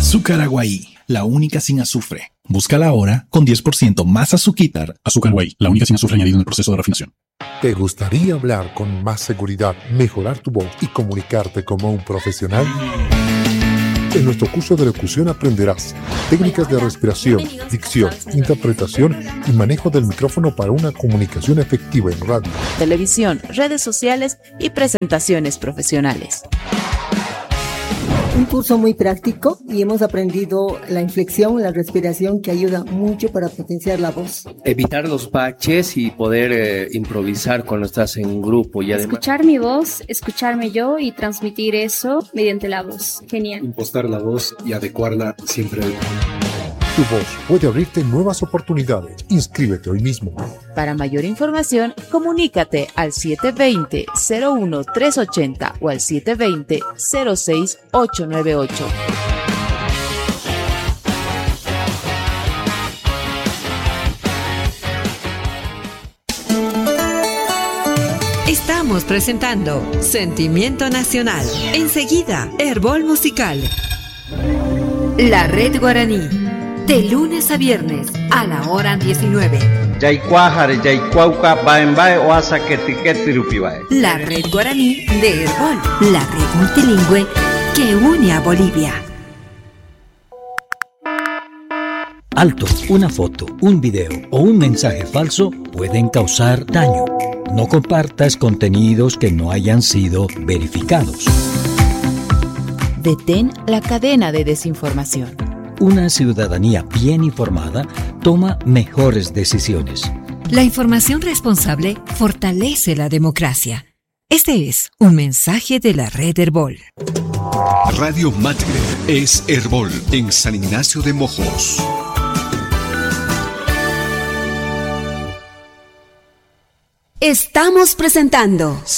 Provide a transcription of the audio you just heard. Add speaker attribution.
Speaker 1: Azúcar Aguaí, la única sin azufre. Búscala ahora con 10% más azuquitar.
Speaker 2: Azúcar Aguaí, la única sin azufre añadido en el proceso de refinación.
Speaker 3: ¿Te gustaría hablar con más seguridad, mejorar tu voz y comunicarte como un profesional? En nuestro curso de locución aprenderás técnicas de respiración, dicción, interpretación y manejo del micrófono para una comunicación efectiva en radio,
Speaker 4: televisión, redes sociales y presentaciones profesionales.
Speaker 5: Un curso muy práctico y hemos aprendido la inflexión, la respiración, que ayuda mucho para potenciar la voz.
Speaker 6: Evitar los baches y poder improvisar cuando estás en un grupo. Y además,
Speaker 7: escuchar mi voz, escucharme yo y transmitir eso mediante la voz. Genial.
Speaker 8: Impostar la voz y adecuarla siempre al
Speaker 3: Tu voz puede abrirte nuevas oportunidades. Inscríbete hoy mismo.
Speaker 4: Para mayor información, comunícate al 720-01380 o al 720-06898.
Speaker 9: Estamos presentando Sentimiento Nacional. Enseguida, Herbol Musical. La Red Guaraní. De lunes a viernes a la hora 19. La Red Guaraní de Herbol. La red multilingüe que une a Bolivia.
Speaker 10: Alto, una foto, un video o un mensaje falso pueden causar daño. No compartas contenidos que no hayan sido verificados.
Speaker 4: Detén la cadena de desinformación.
Speaker 10: Una ciudadanía bien informada toma mejores decisiones.
Speaker 9: La información responsable fortalece la democracia. Este es un mensaje de la Red Herbol.
Speaker 11: Radio Matre es Herbol en San Ignacio de Mojos.
Speaker 9: Estamos presentando